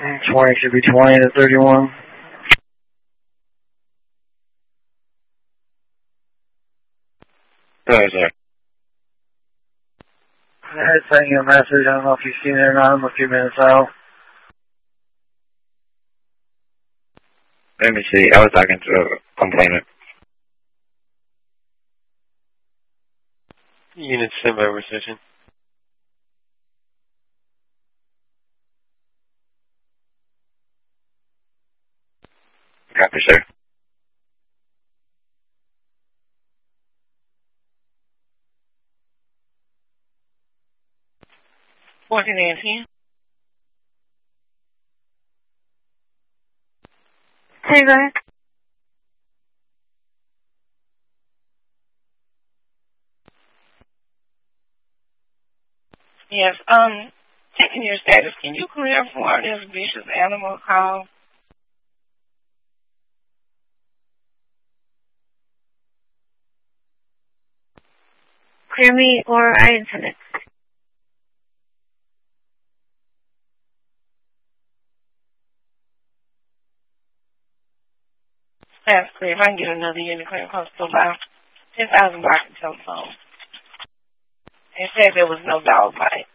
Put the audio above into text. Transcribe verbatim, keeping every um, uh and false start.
twenty should be twenty to thirty-one. Hello, sir. I had sent you a message. I don't know if you've seen it or not. I'm a few minutes out. Let me see. I was talking to a complainant. Unit standby reception. Copy, sir. fourteen eighteen. Hey, go ahead. Yes, um, checking your status. Can you clear for this vicious animal call? Clear me or I intend it. That's clear. If I can get another unit clear, close to about ten thousand block of telephone. It said there was no dog bite.